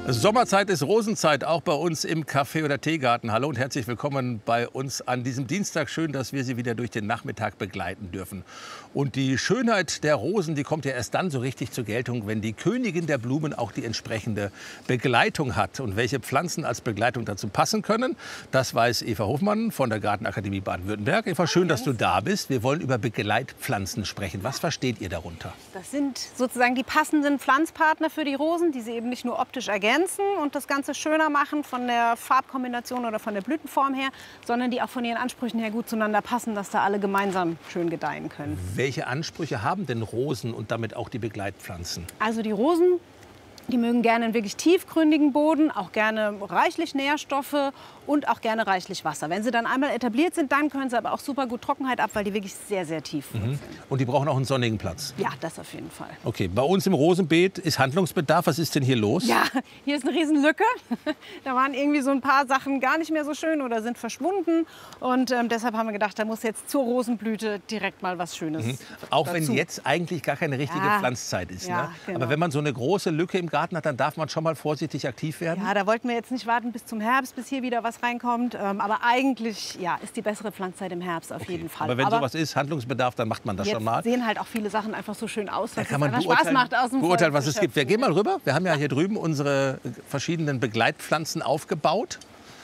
Sommerzeit ist Rosenzeit, auch bei uns im Café oder Teegarten. Hallo und herzlich willkommen bei uns an diesem Dienstag. Schön, dass wir Sie wieder durch den Nachmittag begleiten dürfen. Und die Schönheit der Rosen, die kommt ja erst dann so richtig zur Geltung, wenn die Königin der Blumen auch die entsprechende Begleitung hat. Und welche Pflanzen als Begleitung dazu passen können, das weiß Eva Hofmann von der Gartenakademie Baden-Württemberg. Eva, schön, dass du da bist. Wir wollen über Begleitpflanzen sprechen. Was versteht ihr darunter? Das sind sozusagen die passenden Pflanzpartner für die Rosen, die sie eben nicht nur optisch ergänzen und das Ganze schöner machen von der Farbkombination oder von der Blütenform her, sondern die auch von ihren Ansprüchen her gut zueinander passen, dass da alle gemeinsam schön gedeihen können. Welche Ansprüche haben denn Rosen und damit auch die Begleitpflanzen? Also die Rosen, die mögen gerne einen wirklich tiefgründigen Boden, auch gerne reichlich Nährstoffe und auch gerne reichlich Wasser. Wenn sie dann einmal etabliert sind, dann können sie aber auch super gut Trockenheit ab, weil die wirklich sehr, sehr tief wurzeln. Und die brauchen auch einen sonnigen Platz? Ja, das auf jeden Fall. Okay, bei uns im Rosenbeet ist Handlungsbedarf. Was ist denn hier los? Ja, hier ist eine Riesenlücke. Da waren irgendwie so ein paar Sachen gar nicht mehr so schön oder sind verschwunden. Und deshalb haben wir gedacht, da muss jetzt zur Rosenblüte direkt mal was Schönes Auch dazu. wenn jetzt eigentlich gar keine richtige Pflanzzeit ist. Ja, Ne? genau. Aber wenn man so eine große Lücke im Garten hat, dann darf man schon mal vorsichtig aktiv werden? Ja, da wollten wir jetzt nicht warten bis zum Herbst, bis hier wieder was reinkommt. Aber eigentlich ist die bessere Pflanzzeit im Herbst auf jeden Fall. Aber wenn sowas ist, Handlungsbedarf, dann macht man das jetzt schon mal. sehen halt auch viele Sachen einfach so schön aus, Da dass kann es man einfach Spaß macht, aus dem beurteilen, Volk was zu es gibt. Wir schöpfen. gehen mal rüber. Wir haben ja hier drüben unsere verschiedenen Begleitpflanzen aufgebaut,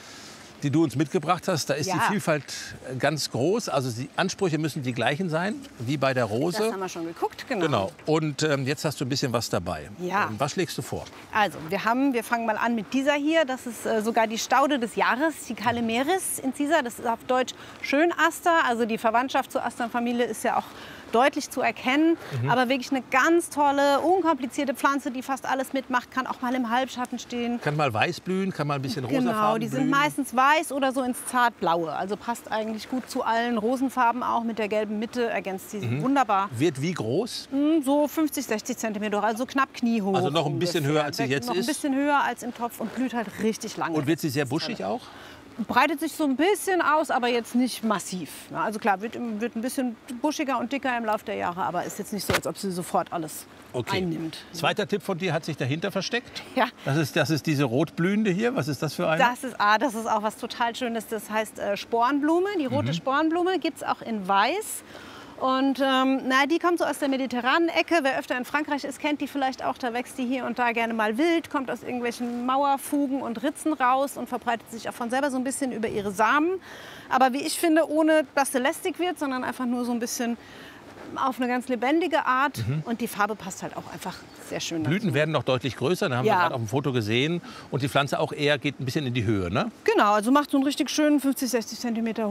die du uns mitgebracht hast. Da ist die Ja. Vielfalt ganz groß. Also die Ansprüche müssen die gleichen sein, wie bei der Das Rose. haben wir schon geguckt, genau. Genau. Und jetzt hast du ein bisschen was dabei. Ja. Was schlägst du vor? Also, wir fangen mal an mit dieser hier. Das ist sogar die Staude des Jahres, die Calameris incisa. Das ist auf Deutsch Schönaster. Also die Verwandtschaft zur Asternfamilie ist ja auch deutlich zu erkennen. Aber wirklich eine ganz tolle, unkomplizierte Pflanze, die fast alles mitmacht. Kann auch mal im Halbschatten stehen. Kann mal weiß blühen, kann mal ein bisschen rosafarben Genau, die sind blühen. meistens weiß oder so ins Zartblaue. Also passt eigentlich gut zu allen Rosenfarben auch. Mit der gelben Mitte ergänzt sie wunderbar. Wird wie groß? So 50, 60 Zentimeter, also knapp kniehoch. Also noch ein bisschen ungefähr. höher, als sie jetzt noch ist? Ein bisschen höher als im Topf und blüht halt richtig lange. Und wird sie sehr Das ist toll. buschig auch? Breitet sich so ein bisschen aus, aber jetzt nicht massiv. Ja, also klar, wird ein bisschen buschiger und dicker im Laufe der Jahre, aber ist jetzt nicht so, als ob sie sofort alles einnimmt. Zweiter Tipp von dir hat sich dahinter versteckt. Ja. Das ist diese rotblühende hier. Was ist das für eine? Das ist auch was total Schönes. Das heißt Spornblume. Die rote Spornblume gibt es auch in Weiß. Und die kommt so aus der mediterranen Ecke. Wer öfter in Frankreich ist, kennt die vielleicht auch. Da wächst die hier und da gerne mal wild, kommt aus irgendwelchen Mauerfugen und Ritzen raus und verbreitet sich auch von selber so ein bisschen über ihre Samen. Aber wie ich finde, ohne dass sie lästig wird, sondern einfach nur so ein bisschen auf eine ganz lebendige Art. Und die Farbe passt halt auch einfach sehr schön dazu. Blüten werden noch deutlich größer, da haben wir Ja. gerade auf dem Foto gesehen. Und die Pflanze auch eher geht ein bisschen in die Höhe, ne? Genau, also macht so einen richtig schönen 50, 60 Zentimeter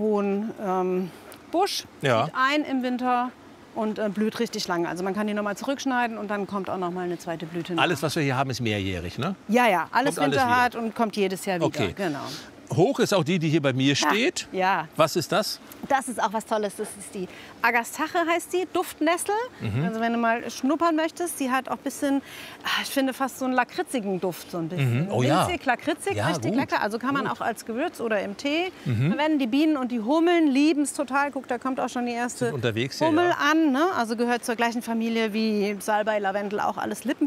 hohen Busch, Ja. zieht ein im Winter und blüht richtig lange. Also man kann die noch mal zurückschneiden und dann kommt auch noch mal eine zweite Blüte nach. Alles, was wir hier haben, ist mehrjährig, ne? Ja, alles Kommt alles winterhart und kommt jedes Jahr wieder. Okay. Genau. Hoch ist auch die, die hier bei mir steht. Ja, Was ist das? das ist auch was Tolles. Das ist die Agastache, heißt die, Duftnessel. Also wenn du mal schnuppern möchtest, die hat auch ein bisschen, ich finde fast so einen lakritzigen Duft. So ein bisschen. Oh ja. Winzig, lakritzig, Ja, richtig gut. lecker. Also kann man auch als Gewürz oder im Tee verwenden. Die Bienen und die Hummeln lieben es total. Guck, da kommt auch schon die erste Sind unterwegs hier, Hummel ja. an. Ne? Also gehört zur gleichen Familie wie Salbei, Lavendel, auch alles